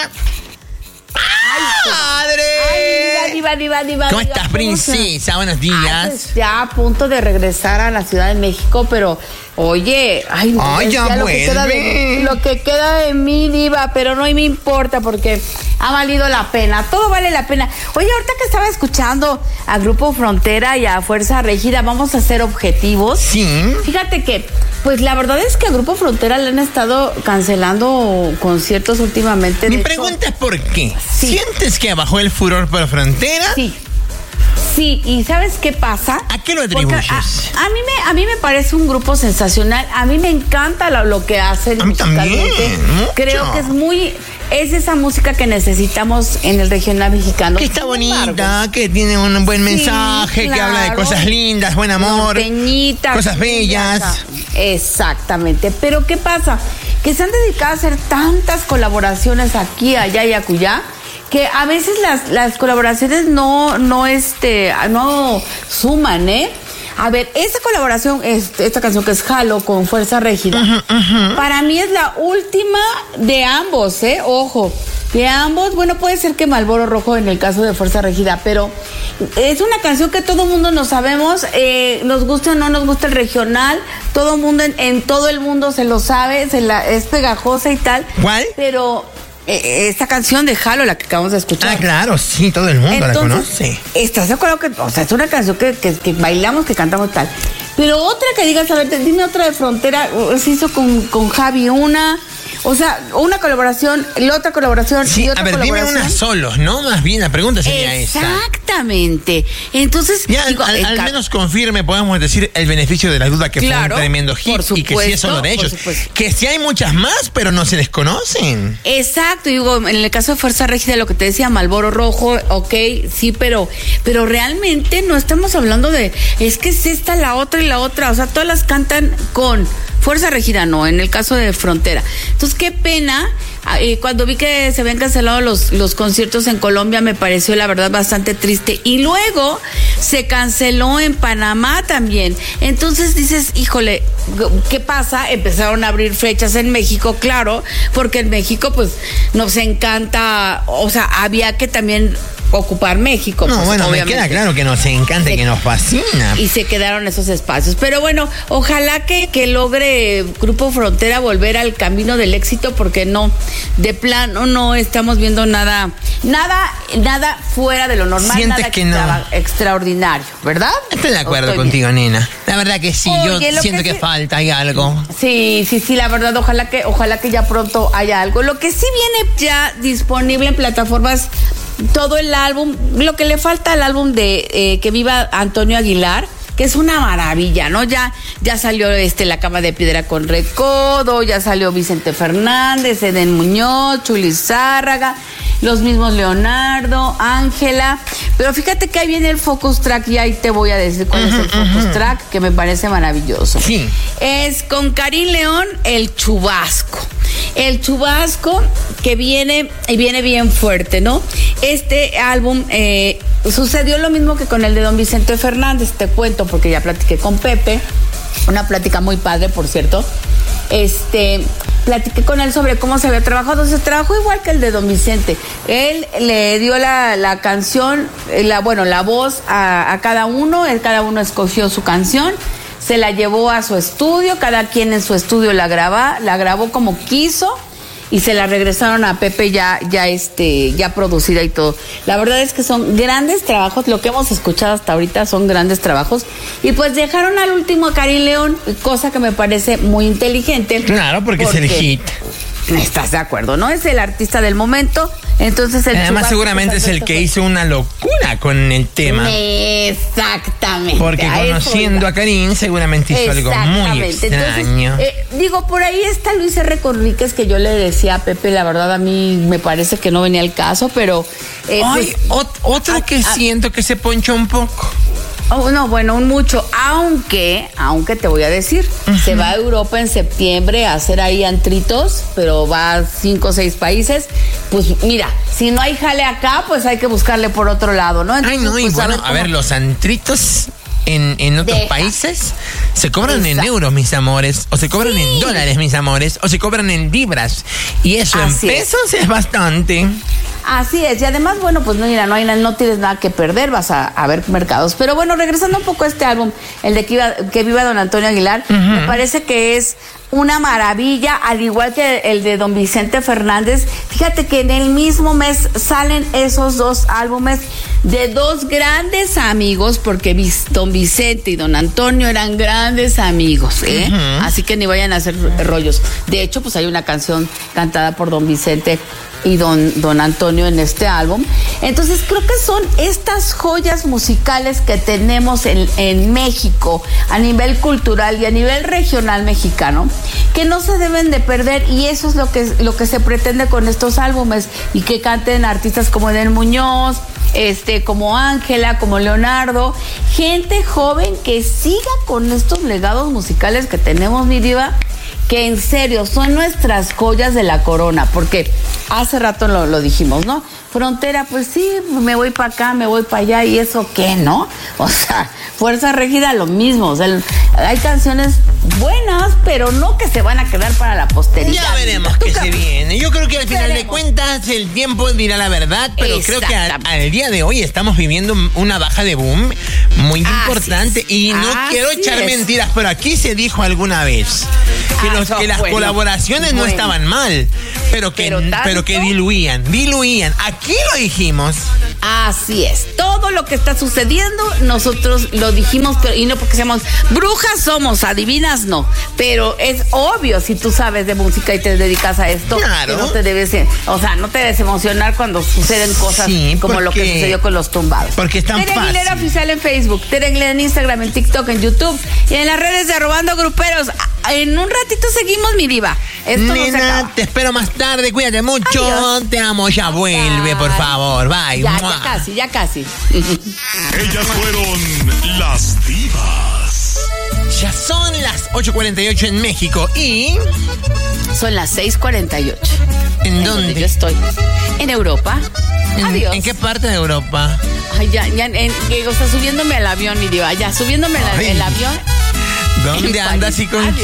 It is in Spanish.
¡Madre! Diva. ¿Cómo estás, princesa? Buenos días. Pues ya a punto de regresar a la Ciudad de México, pero oye, ya vuelve. Lo que queda de mí, diva, pero no me importa porque ha valido la pena, todo vale la pena. Oye, ahorita que estaba escuchando a Grupo Frontera y a Fuerza Régida, vamos a ser objetivos. Sí. Fíjate que, pues la verdad es que a Grupo Frontera le han estado cancelando conciertos últimamente. Mi pregunta es ¿por qué? Sí. ¿Sientes que bajó el furor por Frontera? Sí, ¿y sabes qué pasa? ¿A qué lo atribuyes? A mí me parece un grupo sensacional. A mí me encanta lo que hacen. A mí también. Mucho. Creo que es esa música que necesitamos en el regional mexicano. Que está bonita, que tiene un buen mensaje, claro, que habla de cosas lindas, buen amor, norteñita, cosas bellas. Exactamente. Pero ¿qué pasa? Que se han dedicado a hacer tantas colaboraciones aquí, allá y acullá, que a veces las colaboraciones no suman, ¿eh? A ver, esta colaboración, esta canción que es Jalo con Fuerza Régida, para mí es la última de ambos, ¿eh? Ojo, de ambos. Bueno, puede ser que Marlboro Rojo en el caso de Fuerza Régida, pero es una canción que todo mundo nos sabemos, nos gusta o no nos gusta el regional, todo mundo en todo el mundo se lo sabe, es pegajosa y tal. ¿Cuál? Pero esta canción de Jalo, la que acabamos de escuchar. Ah, claro, sí, todo el mundo la conoce. ¿Estás de acuerdo que, es una canción que bailamos, que cantamos tal? Pero otra que digas, a ver, dime otra de Frontera, se hizo con Javi una colaboración, la otra colaboración sí, y otra colaboración. A ver, dime unas solos, ¿no? Más bien la pregunta sería esa. Exactamente. Entonces, ya, al menos confirme, podemos decir, el beneficio de la duda, que claro, fue un tremendo hit, y que sí es solo de ellos. Que sí hay muchas más, pero no se les conocen. Exacto, digo, en el caso de Fuerza Régida, lo que te decía, Marlboro Rojo, ok, sí, pero realmente no estamos hablando de, es que es esta, la otra y la otra, o sea, todas las cantan con Fuerza Régida, no, en el caso de Frontera. Entonces, qué pena. Cuando vi que se habían cancelado los conciertos en Colombia, me pareció la verdad bastante triste. Y luego se canceló en Panamá también. Entonces dices, híjole, ¿qué pasa? Empezaron a abrir fechas en México, claro, porque en México pues nos encanta, o sea, había que también ocupar México. No, pues, bueno, obviamente. me queda claro que nos encanta y que nos fascina. Y se quedaron esos espacios. Pero bueno, ojalá que logre Grupo Frontera volver al camino del éxito, porque no, de plano no estamos viendo nada fuera de lo normal. Sientes nada que no. Extraordinario, ¿verdad? Estoy de acuerdo contigo, nena. La verdad que sí, oye, yo siento que falta, hay algo. Sí, la verdad, ojalá que ya pronto haya algo. Lo que sí viene ya disponible en plataformas, todo el álbum, lo que le falta al álbum de Que Viva Antonio Aguilar, que es una maravilla, ¿no? Ya salió La Cama de Piedra con Recodo, ya salió Vicente Fernández, Eden Muñoz, Chuli Zárraga, los mismos Leonardo, Ángela. Pero fíjate que ahí viene el Focus Track, y ahí te voy a decir cuál es el Focus Track, que me parece maravilloso. Sí. Es con Karim León, El Chubasco. El Chubasco, que viene bien fuerte, ¿no? Este álbum sucedió lo mismo que con el de don Vicente Fernández, te cuento, porque ya platiqué con Pepe, una plática muy padre, por cierto. Platiqué con él sobre cómo se había trabajado. Se trabajó igual que el de don Vicente. Él le dio la canción, la voz a cada uno. Cada uno escogió su canción, se la llevó a su estudio, cada quien en su estudio la grabó como quiso, y se la regresaron a Pepe ya producida y todo. La verdad es que son grandes trabajos, lo que hemos escuchado hasta ahorita son grandes trabajos, y pues dejaron al último a Karim León, cosa que me parece muy inteligente. Claro, porque es el hit. ¿Estás de acuerdo? ¿No? Es el artista del momento. Entonces además seguramente es el que hizo una locura con el tema. Exactamente. Porque conociendo a Karim seguramente hizo algo muy extraño. Entonces, por ahí está Luis R. Conríquez, que yo le decía a Pepe, la verdad a mí me parece que no venía al caso, pero... otro que siento que se ponchó un poco. No, bueno, mucho, aunque te voy a decir, se va a Europa en septiembre a hacer ahí antritos, pero va a 5 o 6 países. Pues mira, si no hay jale acá, pues hay que buscarle por otro lado, ¿no? Entonces, y bueno, a ver, los antritos en otros países se cobran en euros, mis amores, o se cobran en dólares, mis amores, o se cobran en libras. Y eso en pesos es bastante. Así es, y además, bueno, pues mira, no tienes nada que perder, vas a ver mercados. Pero bueno, regresando un poco a este álbum, el de Que Viva Don Antonio Aguilar, me parece que es una maravilla, al igual que el de Don Vicente Fernández. Fíjate que en el mismo mes salen esos dos álbumes de dos grandes amigos, porque Don Vicente y Don Antonio eran grandes amigos, así que ni vayan a hacer rollos. De hecho, pues hay una canción cantada por Don Vicente y don Antonio en este álbum. Entonces creo que son estas joyas musicales que tenemos en México a nivel cultural y a nivel regional mexicano, que no se deben de perder, y eso es lo que se pretende con estos álbumes, y que canten artistas como Edel Muñoz, como Ángela, como Leonardo, gente joven que siga con estos legados musicales que tenemos, mi diva, que en serio son nuestras joyas de la corona, porque hace rato lo dijimos, ¿no? Frontera, pues sí, me voy para acá, me voy para allá, y eso qué, ¿no? O sea, Fuerza Régida lo mismo, o sea, hay canciones buenas, pero no que se van a quedar para la posteridad. Ya veremos qué se viene. Yo creo que al final de cuentas el tiempo dirá la verdad, pero creo que al día de hoy estamos viviendo una baja de boom muy importante, y no quiero echar mentiras, pero aquí se dijo alguna vez que las colaboraciones no estaban mal, pero que diluían. Aquí lo dijimos. Así es. Todo lo que está sucediendo, nosotros lo dijimos, y no porque seamos brujas, somos adivinas, no. Pero es obvio, si tú sabes de música y te dedicas a esto, que no te debes emocionar cuando suceden cosas como lo que sucedió con los tumbados. Porque es tan fácil. Tere Aguilera Oficial en Facebook, Tere Aguilera en Instagram, en TikTok, en YouTube y en las redes de Arrobando Gruperos. En un ratito seguimos, mi diva. Esto nena, no se acaba. Te espero más tarde, cuídate mucho. Adiós. Te amo, ya vuelve, por favor. Bye. Ya casi. Ellas fueron las divas. Ya son las 8:48 en México y... Son las 6:48. ¿En dónde? Yo estoy. En Europa. Adiós. ¿En qué parte de Europa? Ay, subiéndome al avión, mi diva. Ya, subiéndome el avión. ¿Dónde andas y con